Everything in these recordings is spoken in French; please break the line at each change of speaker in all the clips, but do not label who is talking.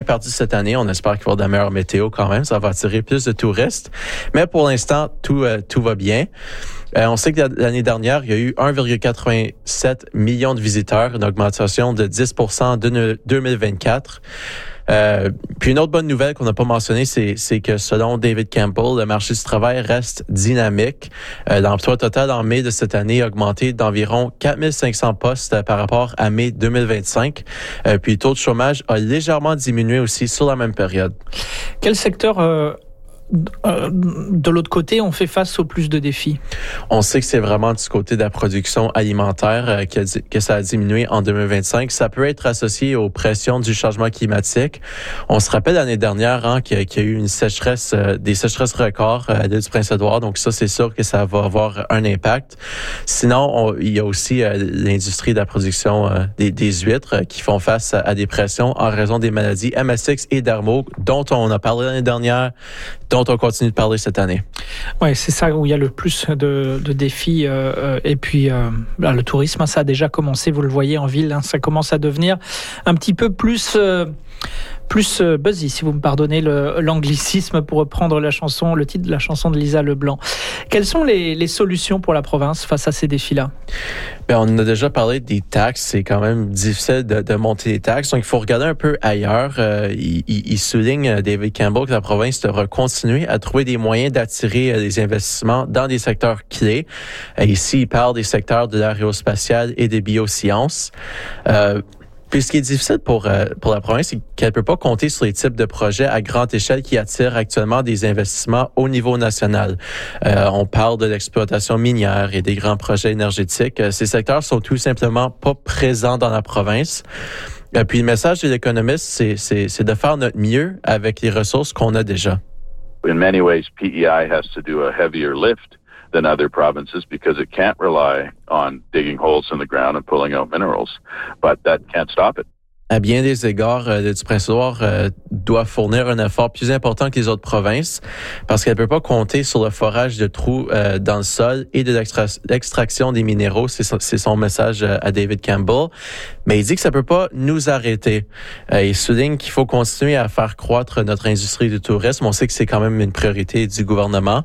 parti cette année. On espère qu'il va y avoir de la meilleure météo quand même. Ça va attirer plus de touristes. Mais pour l'instant, tout va bien. On sait que l'année dernière, il y a eu 1,87 million de visiteurs, une augmentation de 10% en 2024. Puis une autre bonne nouvelle qu'on n'a pas mentionnée, c'est que selon David Campbell, le marché du travail reste dynamique. L'emploi total en mai de cette année a augmenté d'environ 4500 postes par rapport à mai 2025. Puis le taux de chômage a légèrement diminué aussi sur la même période.
Quel secteur de l'autre côté, on fait face au plus de défis?
On sait que c'est vraiment du côté de la production alimentaire que ça a diminué en 2025. Ça peut être associé aux pressions du changement climatique. On se rappelle l'année dernière qu'il y a eu une sécheresse, des sécheresses records à l'île du Prince-Édouard. Donc ça, c'est sûr que ça va avoir un impact. Sinon, il y a aussi l'industrie de la production des huîtres qui font face à des pressions en raison des maladies MSX et dermo dont on a parlé l'année dernière, dont on continue de parler cette année.
Oui, c'est ça où il y a le plus de défis. Et puis, le tourisme, ça a déjà commencé, vous le voyez en ville, ça commence à devenir un petit peu plus buzzy, si vous me pardonnez l'anglicisme, pour reprendre le titre de la chanson de Lisa Leblanc. Quelles sont les solutions pour la province face à ces défis-là?
On a déjà parlé des taxes. C'est quand même difficile de monter les taxes. Donc, il faut regarder un peu ailleurs. Il souligne, David Campbell, que la province devra continuer à trouver des moyens d'attirer les investissements dans des secteurs clés. Ici, il parle des secteurs de l'aérospatiale et des biosciences. Puis ce qui est difficile pour la province, c'est qu'elle peut pas compter sur les types de projets à grande échelle qui attirent actuellement des investissements au niveau national. On parle de l'exploitation minière et des grands projets énergétiques. Ces secteurs sont tout simplement pas présents dans la province. Puis le message de l'économiste, c'est de faire notre mieux avec les ressources qu'on a déjà.
In many ways, PEI has to do a heavier lift than other provinces because it can't rely on digging holes in the ground and pulling out minerals, but that can't stop it.
À bien des égards, le du Prince-Édouard doit fournir un effort plus important que les autres provinces parce qu'elle ne peut pas compter sur le forage de trous dans le sol et de l'extraction des minéraux. C'est son message à David Campbell. Mais il dit que ça ne peut pas nous arrêter. Il souligne qu'il faut continuer à faire croître notre industrie du tourisme. On sait que c'est quand même une priorité du gouvernement.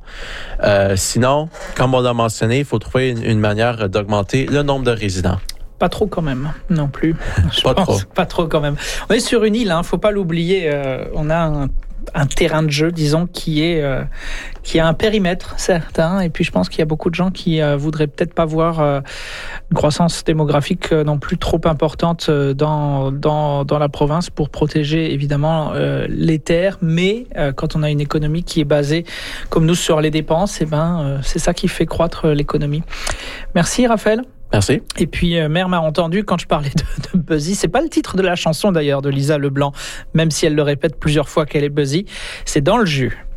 Sinon, comme on l'a mentionné, il faut trouver une manière d'augmenter le nombre de résidents.
Pas trop quand même, non plus. Pas trop quand même. On est sur une île, faut pas l'oublier. On a un terrain de jeu, disons, qui a un périmètre certain. Et puis je pense qu'il y a beaucoup de gens qui voudraient peut-être pas voir une croissance démographique non plus trop importante dans la province pour protéger évidemment les terres. Mais quand on a une économie qui est basée comme nous sur les dépenses, c'est ça qui fait croître l'économie. Merci Raphaël.
Merci.
Et puis, Mère m'a entendu quand je parlais de Buzzy. C'est pas le titre de la chanson d'ailleurs de Lisa Leblanc, même si elle le répète plusieurs fois qu'elle est Buzzy. C'est dans le jus.